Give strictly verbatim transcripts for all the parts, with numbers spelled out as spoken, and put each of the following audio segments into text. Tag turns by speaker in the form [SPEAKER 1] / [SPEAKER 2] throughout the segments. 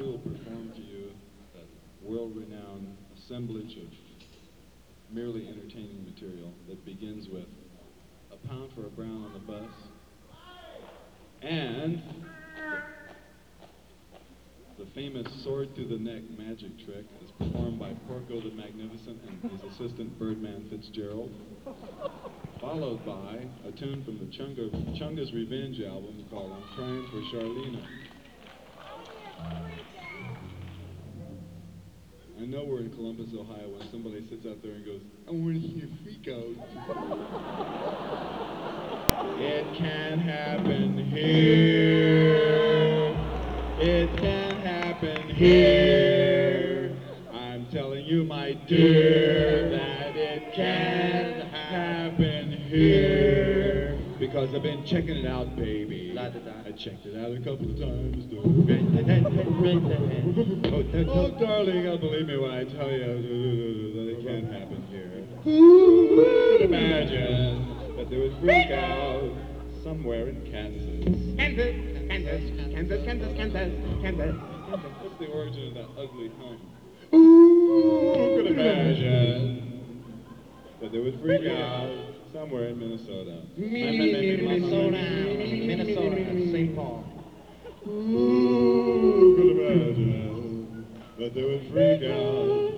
[SPEAKER 1] we will perform to you that world-renowned assemblage of merely entertaining material that begins with A Pound for a Brown on the Bus and the famous sword through the neck magic trick as performed by Porco the Magnificent and his assistant Birdman Fitzgerald, followed by a tune from the Chunga, Chunga's Revenge album called I'm Crying for Charlena. I know we're in Columbus, Ohio, when somebody sits out there and goes, I want to hear Freak Out. It can happen here. It can happen here. I'm telling you, my dear, that it can happen here. Because I've been checking it out, baby. I checked it out a couple of times. Oh, darling, I'll believe me when I tell you that it can happen here. Who would imagine that they would freak out somewhere in Kansas?
[SPEAKER 2] Kansas, Kansas, Kansas, Kansas, Kansas, Kansas.
[SPEAKER 1] What's the origin of that ugly hum? Who could imagine that they would freak out somewhere in Minnesota?
[SPEAKER 2] Minnesota, Minnesota, Saint Paul.
[SPEAKER 1] Who could imagine that they would freak out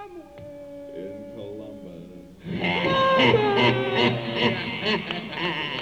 [SPEAKER 1] in Columbus?